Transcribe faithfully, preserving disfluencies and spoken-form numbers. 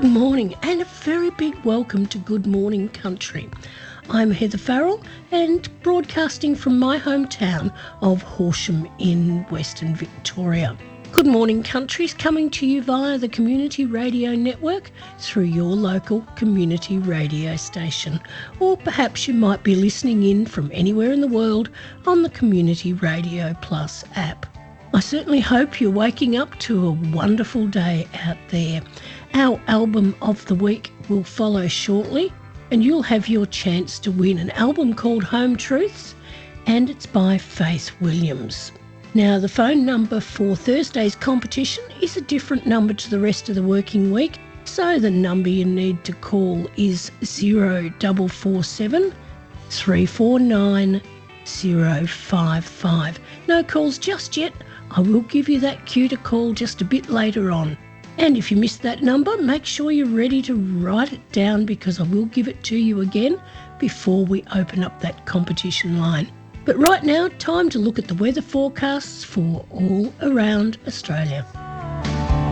Good morning and a very big welcome to Good Morning Country. I'm Heather Farrell and broadcasting from my hometown of Horsham in Western Victoria. Good Morning Country is coming to you via the Community Radio Network through your local community radio station, or perhaps you might be listening in from anywhere in the world on the Community Radio Plus app. I certainly hope you're waking up to a wonderful day out there. Our album of the week will follow shortly, and you'll have your chance to win an album called Home Truths, and it's by Faith Williams. Now, the phone number for Thursday's competition is a different number to the rest of the working week, so the number you need to call is zero four four seven, three four nine, zero five five. No calls just yet. I will give you that cue to call just a bit later on. And if you missed that number, make sure you're ready to write it down because I will give it to you again before we open up that competition line. But right now, time to look at the weather forecasts for all around Australia.